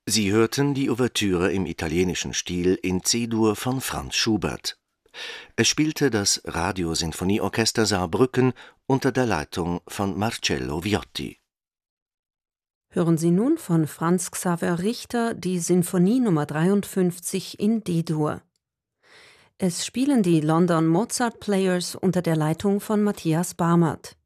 Sie hörten die Ouvertüre im italienischen Stil in C-Dur von Franz Schubert. Es spielte das Radiosinfonieorchester Saarbrücken unter der Leitung von Marcello Viotti. Hören Sie nun von Franz Xaver Richter die Sinfonie Nr. 53 in D-Dur. Es spielen die London Mozart Players unter der Leitung von Matthias Barmert.